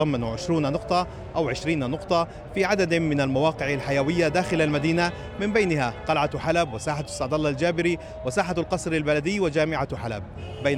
تضمن 20 نقطة أو 20 نقطة في عدد من المواقع الحيوية داخل المدينة، من بينها قلعة حلب وساحة السعد الله الجابري وساحة القصر البلدي وجامعة حلب.